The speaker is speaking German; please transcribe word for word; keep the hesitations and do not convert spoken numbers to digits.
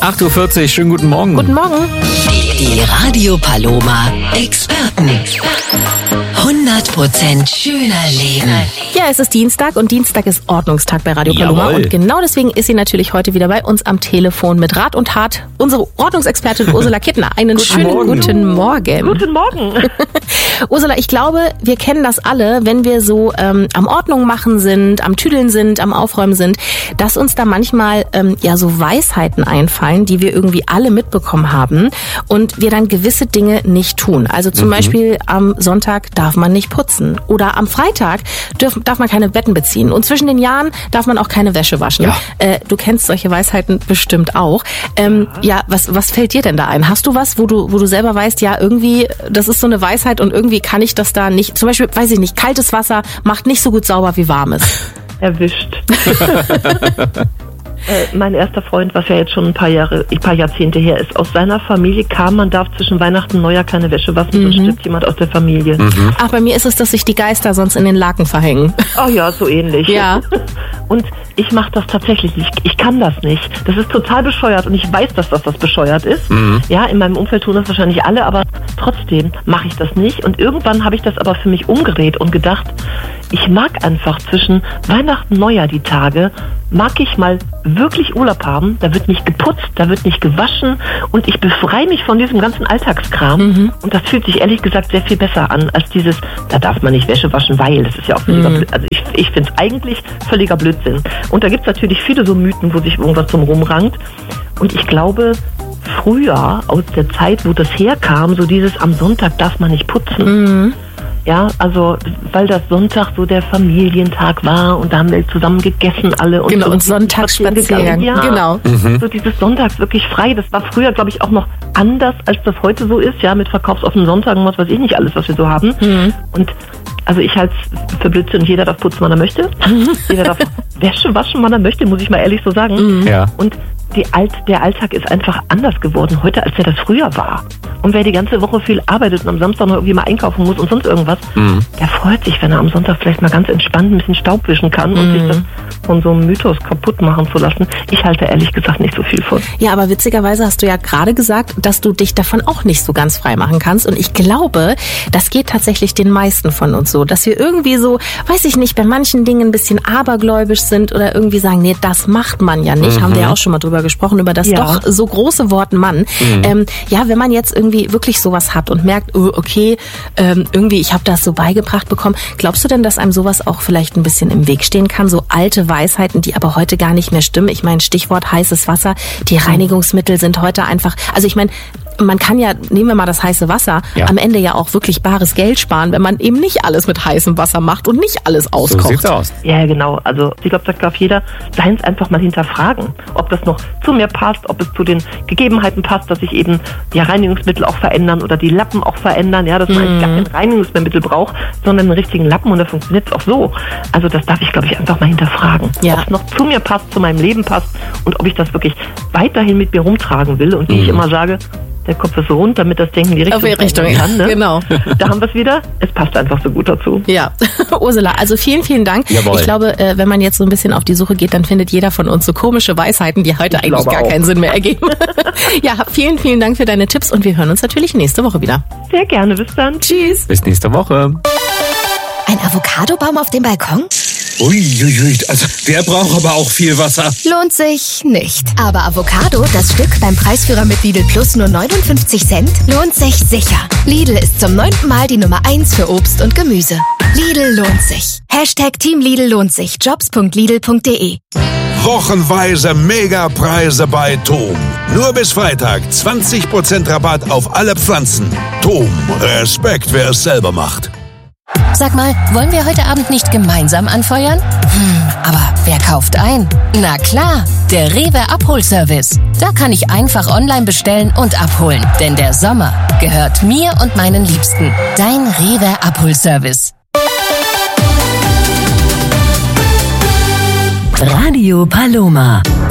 acht Uhr vierzig, schönen guten Morgen. Guten Morgen. Die Radio Paloma Experten. hundert Prozent schöner Leben. Ja, es ist Dienstag und Dienstag ist Ordnungstag bei Radio Paloma. Jawohl. Und genau deswegen ist sie natürlich heute wieder bei uns am Telefon mit Rat und Tat. Unsere Ordnungsexpertin Ursula Kittner. Einen Guten schönen Morgen. guten Morgen. Guten Morgen. Ursula, ich glaube, wir kennen das alle, wenn wir so ähm, am Ordnung machen sind, am Tüdeln sind, am Aufräumen sind, dass uns da manchmal ähm, ja so Weisheiten einfallen, die wir irgendwie alle mitbekommen haben und wir dann gewisse Dinge nicht tun. Also zum Mhm. Beispiel am Sonntag darf man nicht putzen oder am Freitag dürf, darf man keine Betten beziehen und zwischen den Jahren darf man auch keine Wäsche waschen. Ja. Äh, du kennst solche Weisheiten bestimmt auch. Ähm, ja, was was fällt dir denn da ein? Hast du was, wo du wo du selber weißt, ja irgendwie, das ist so eine Weisheit und irgendwie kann ich das da nicht, zum Beispiel, weiß ich nicht, kaltes Wasser macht nicht so gut sauber wie warmes. Erwischt. äh, mein erster Freund, was ja jetzt schon ein paar Jahre, ein paar Jahrzehnte her ist, aus seiner Familie kam, man darf zwischen Weihnachten und Neujahr keine Wäsche waschen, sonst stirbt jemand aus der Familie. Mhm. Ach, bei mir ist es, dass sich die Geister sonst in den Laken verhängen. Ach ja, so ähnlich. Ja. Und ich mache das tatsächlich nicht. Ich kann das nicht. Das ist total bescheuert und ich weiß, dass das, das bescheuert ist. Mhm. Ja, in meinem Umfeld tun das wahrscheinlich alle, aber trotzdem mache ich das nicht. Und irgendwann habe ich das aber für mich umgedreht und gedacht, ich mag einfach zwischen Weihnachten und Neujahr die Tage, mag ich mal wirklich Urlaub haben. Da wird nicht geputzt, da wird nicht gewaschen und ich befreie mich von diesem ganzen Alltagskram. Mhm. Und das fühlt sich ehrlich gesagt sehr viel besser an, als dieses, da darf man nicht Wäsche waschen, weil, das ist ja auch völliger Mhm. Blödsinn. Also ich, ich finde es eigentlich völliger Blödsinn. Und da gibt es natürlich viele so Mythen, wo sich irgendwas drum rumrankt. Und ich glaube, früher, aus der Zeit, wo das herkam, so dieses, am Sonntag darf man nicht putzen. Mhm. Ja, also, weil das Sonntag so der Familientag war und da haben wir zusammen gegessen alle. Und Genau, so und Sonntagsspaziergang. Ja, Genau. Mhm. so dieses Sonntags wirklich frei. Das war früher, glaube ich, auch noch anders, als das heute so ist, ja, mit verkaufsoffenen Sonntagen und was weiß ich nicht alles, was wir so haben. Mhm. Und also ich halte es für Blödsinn, jeder darf putzen, wann er möchte. Jeder darf Wäsche waschen, wann er möchte, muss ich mal ehrlich so sagen. Ja. Und die Alt, der Alltag ist einfach anders geworden heute, als er das früher war. Und wer die ganze Woche viel arbeitet und am Samstag noch irgendwie mal einkaufen muss und sonst irgendwas, Mhm. der freut sich, wenn er am Sonntag vielleicht mal ganz entspannt ein bisschen Staub wischen kann und sich das von so einem Mythos kaputt machen zu lassen. Ich halte ehrlich gesagt nicht so viel von. Ja, aber witzigerweise hast du ja gerade gesagt, dass du dich davon auch nicht so ganz frei machen kannst. Und ich glaube, das geht tatsächlich den meisten von uns so, dass wir irgendwie so, weiß ich nicht, bei manchen Dingen ein bisschen abergläubisch sind oder irgendwie sagen, nee, das macht man ja nicht. Mhm. Haben wir ja auch schon mal drüber gesprochen, über das Ja. doch so große Wort Mann. Mhm. Ähm, ja, wenn man jetzt irgendwie wirklich sowas hat und merkt, oh, okay, ähm, irgendwie, ich habe das so beigebracht bekommen. Glaubst du denn, dass einem sowas auch vielleicht ein bisschen im Weg stehen kann? So alte Weisheiten, die aber heute gar nicht mehr stimmen. Ich meine, Stichwort heißes Wasser. Die Reinigungsmittel sind heute einfach, also ich meine, man kann ja, nehmen wir mal das heiße Wasser, Ja. am Ende ja auch wirklich bares Geld sparen, wenn man eben nicht alles mit heißem Wasser macht und nicht alles So auskocht. sieht's aus. Ja, genau. Also ich glaube, da darf jeder seins einfach mal hinterfragen, ob das noch zu mir passt, ob es zu den Gegebenheiten passt, dass sich eben die Reinigungsmittel auch verändern oder die Lappen auch verändern, ja, dass man eigentlich gar kein Reinigungsmittel braucht, sondern einen richtigen Lappen und da funktioniert es auch so. Also das darf ich, glaube ich, einfach mal hinterfragen. Ja. Ob es noch zu mir passt, zu meinem Leben passt und ob ich das wirklich weiterhin mit mir rumtragen will und wie ich immer sage, der Kopf ist rund, damit das Denken die Richtung, Auf die Richtung, verändern kann. Ne? genau. Da haben wir es wieder. Es passt einfach so gut dazu. Ja, Ursula, also vielen, vielen Dank. Jawohl. Ich glaube, äh, wenn man jetzt so ein bisschen auf die Suche geht, dann findet jeder von uns so komische Weisheiten, die heute Ich eigentlich glaube gar auch. keinen Sinn mehr ergeben. Ja, vielen, vielen Dank für deine Tipps und wir hören uns natürlich nächste Woche wieder. Sehr gerne. Bis dann. Tschüss. Bis nächste Woche. Ein Avocadobaum auf dem Balkon? Uiuiui, also der braucht aber auch viel Wasser. Lohnt sich nicht. Aber Avocado, das Stück beim Preisführer mit Lidl Plus nur neunundfünfzig Cent, lohnt sich sicher. Lidl ist zum neunten Mal die Nummer eins für Obst und Gemüse. Lidl lohnt sich. Hashtag Team Lidl lohnt sich. jobs punkt lidl punkt de. Wochenweise Megapreise bei Tom. Nur bis Freitag zwanzig Prozent Rabatt auf alle Pflanzen. Tom, Respekt, wer es selber macht. Sag mal, wollen wir heute Abend nicht gemeinsam anfeuern? Hm, aber wer kauft ein? Na klar, der Rewe Abholservice. Da kann ich einfach online bestellen und abholen. Denn der Sommer gehört mir und meinen Liebsten. Dein Rewe Abholservice. Radio Paloma.